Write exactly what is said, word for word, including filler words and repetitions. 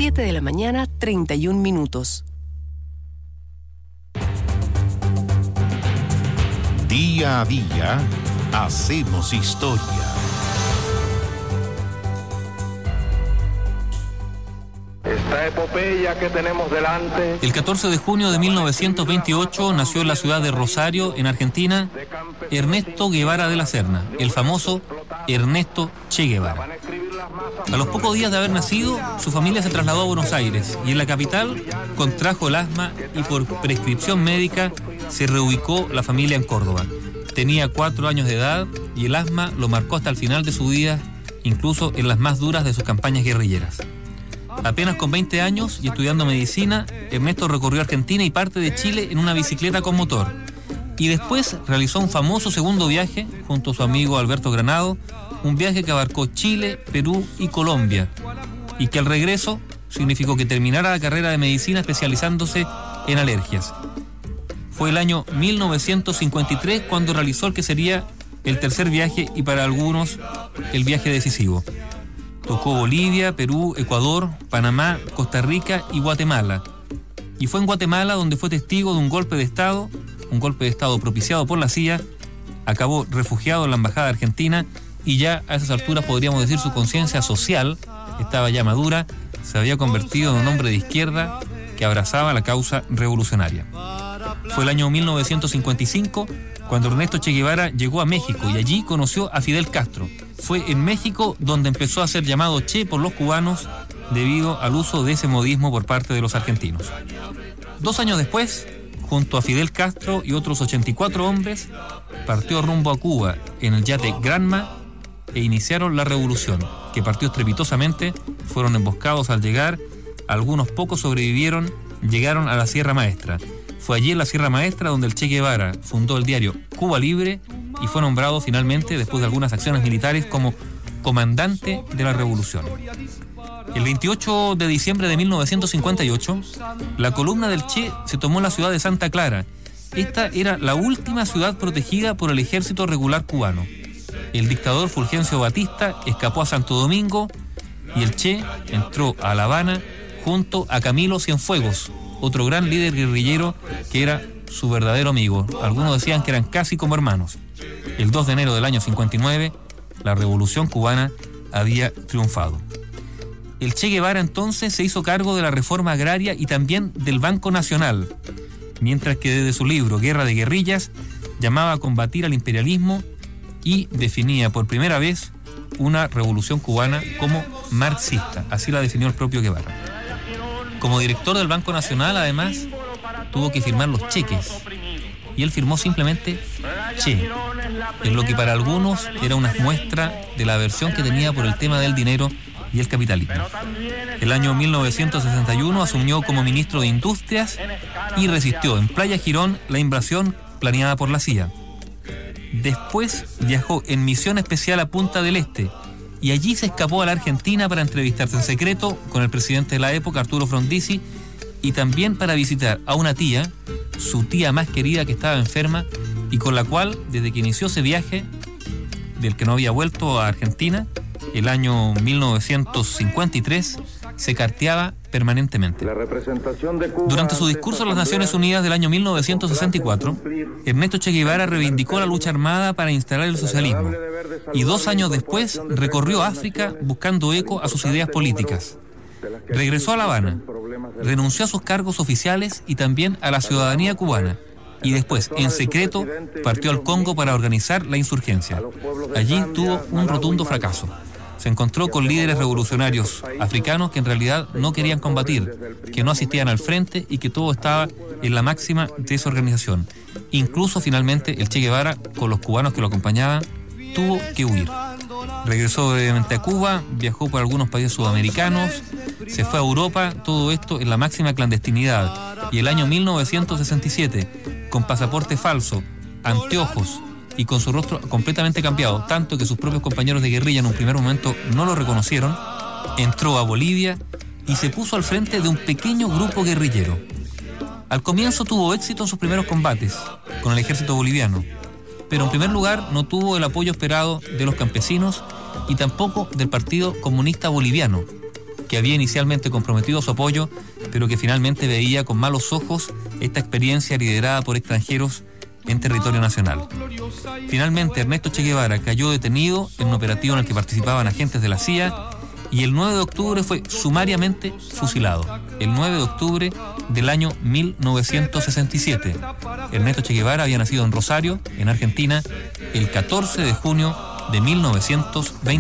siete de la mañana, treinta y un minutos. Día a día, hacemos historia. Esta epopeya que tenemos delante. El catorce de junio de mil novecientos veintiocho nació en la ciudad de Rosario, en Argentina, Ernesto Guevara de la Serna, el famoso Ernesto Che Guevara. A los pocos días de haber nacido, su familia se trasladó a Buenos Aires y en la capital contrajo el asma y por prescripción médica se reubicó la familia en Córdoba. Tenía cuatro años de edad y el asma lo marcó hasta el final de su vida, incluso en las más duras de sus campañas guerrilleras. Apenas con veinte años y estudiando medicina, Ernesto recorrió Argentina y parte de Chile en una bicicleta con motor. Y después realizó un famoso segundo viaje junto a su amigo Alberto Granado, un viaje que abarcó Chile, Perú y Colombia, y que al regreso significó que terminara la carrera de medicina especializándose en alergias. Fue el año mil novecientos cincuenta y tres cuando realizó el que sería el tercer viaje y para algunos el viaje decisivo. Tocó Bolivia, Perú, Ecuador, Panamá, Costa Rica y Guatemala. Y fue en Guatemala donde fue testigo de un golpe de Estado, un golpe de Estado propiciado por la C I A, acabó refugiado en la Embajada Argentina y ya a esas alturas podríamos decir su conciencia social estaba ya madura, se había convertido en un hombre de izquierda que abrazaba la causa revolucionaria. Fue el año mil novecientos cincuenta y cinco cuando Ernesto Che Guevara llegó a México y allí conoció a Fidel Castro. Fue en México donde empezó a ser llamado Che por los cubanos debido al uso de ese modismo por parte de los argentinos. Dos años después, junto a Fidel Castro y otros ochenta y cuatro hombres, partió rumbo a Cuba en el yate Granma e iniciaron la revolución, que partió estrepitosamente, fueron emboscados al llegar, algunos pocos sobrevivieron, llegaron a la Sierra Maestra. Fue allí en la Sierra Maestra donde el Che Guevara fundó el diario Cuba Libre y fue nombrado finalmente, después de algunas acciones militares, como comandante de la revolución. El veintiocho de diciembre de mil novecientos cincuenta y ocho, la columna del Che se tomó en la ciudad de Santa Clara. Esta era la última ciudad protegida por el ejército regular cubano. El dictador Fulgencio Batista escapó a Santo Domingo y el Che entró a La Habana junto a Camilo Cienfuegos, otro gran líder guerrillero que era su verdadero amigo. Algunos decían que eran casi como hermanos. El dos de enero del año cincuenta y nueve, la revolución cubana había triunfado. El Che Guevara entonces se hizo cargo de la reforma agraria y también del Banco Nacional, mientras que desde su libro Guerra de Guerrillas llamaba a combatir al imperialismo y definía por primera vez una revolución cubana como marxista. Así la definió el propio Guevara. Como director del Banco Nacional, además, tuvo que firmar los cheques. Y él firmó simplemente Che, en lo que para algunos era una muestra de la aversión que tenía por el tema del dinero y el capitalismo. El año mil novecientos sesenta y uno asumió como ministro de Industrias y resistió en Playa Girón la invasión planeada por la C I A. Después viajó en misión especial a Punta del Este y allí se escapó a la Argentina para entrevistarse en secreto con el presidente de la época, Arturo Frondizi, y también para visitar a una tía, su tía más querida que estaba enferma y con la cual, desde que inició ese viaje, del que no había vuelto a Argentina, el año mil novecientos cincuenta y tres, se carteaba permanentemente. Durante su discurso en las Naciones Unidas del año mil novecientos sesenta y cuatro, Ernesto Che Guevara reivindicó la lucha armada para instalar el socialismo y dos años después recorrió África buscando eco a sus ideas políticas. Regresó a La Habana, renunció a sus cargos oficiales y también a la ciudadanía cubana y después, en secreto, partió al Congo para organizar la insurgencia. Allí tuvo un rotundo fracaso. Se encontró con líderes revolucionarios africanos que en realidad no querían combatir, que no asistían al frente y que todo estaba en la máxima desorganización. Incluso finalmente el Che Guevara, con los cubanos que lo acompañaban, tuvo que huir. Regresó brevemente a Cuba, viajó por algunos países sudamericanos, se fue a Europa, todo esto en la máxima clandestinidad. Y el año mil novecientos sesenta y siete, con pasaporte falso, anteojos y con su rostro completamente cambiado, tanto que sus propios compañeros de guerrilla en un primer momento no lo reconocieron, entró a Bolivia y se puso al frente de un pequeño grupo guerrillero. Al comienzo tuvo éxito en sus primeros combates con el ejército boliviano, pero en primer lugar no tuvo el apoyo esperado de los campesinos y tampoco del Partido Comunista Boliviano, que había inicialmente comprometido su apoyo, pero que finalmente veía con malos ojos esta experiencia liderada por extranjeros en territorio nacional. Finalmente, Ernesto Che Guevara cayó detenido en un operativo en el que participaban agentes de la C I A y el nueve de octubre fue sumariamente fusilado. El nueve de octubre del año mil novecientos sesenta y siete. Ernesto Che Guevara había nacido en Rosario, en Argentina, el catorce de junio de mil novecientos veinte.